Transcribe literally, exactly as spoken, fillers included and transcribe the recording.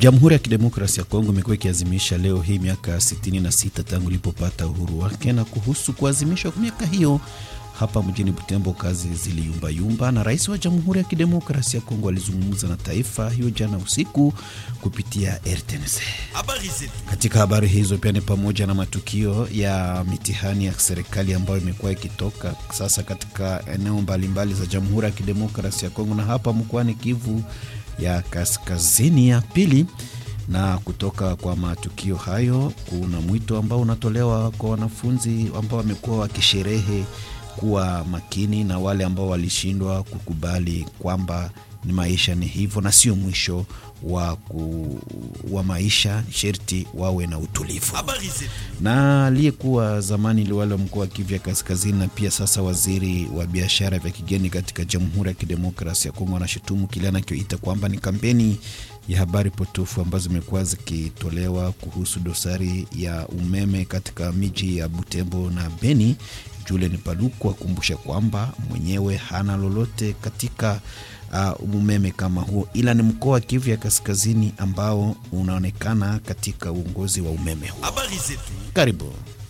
Jamhuri ya Kidemokrasia ya Kongo imekuwa ikiazimisha leo hii miaka sitini na sita tangu ilipopata uhuru wake, na kuhusu kuadhimisha miaka hiyo hapa mjini Butembo kazi ziliyumba yumba, na rais wa Jamhuri ya Kidemokrasia ya Kongo alizungumza na taifa hiyo jana usiku kupitia R T N C. Katika habari hizo pia ni pamoja na matukio ya mitihani ya serikali ambayo imekuwa ikitoka sasa katika eneo mbalimbali za Jamhuri ya Kidemokrasia ya Kongo na hapa mkoani Kivu ya Kaskazini ya pili. Na kutoka kwa matukio hayo kuna mwito ambao unatolewa kwa wanafunzi ambao wamekuwa wakisherehe kuwa makini, na wale ambao walishindwa kukubali kwamba ni maisha ni hivyo na sio mwisho wa, ku, wa maisha, sherti wawe na utulivu. Na aliyekuwa zamani liwali wa mkoa wa Kivu ya Kaskazini na pia sasa waziri wa biashara vya kigeni katika Jamhuri ya Kidemokrasia ya Kongo anashutumu kile anachoita kwamba ni kampeni ya habari potofu ambazo zimekuwa zikitolewa kuhusu dosari ya umeme katika miji ya Butembo na Beni. Julien Paluku akumbusha kwamba mwenyewe hana lolote katika uh, umeme kama huo, ila ni mkoa wa Kivu ya Kaskazini ambao unaonekana katika uongozi wa umeme huo. Karibu.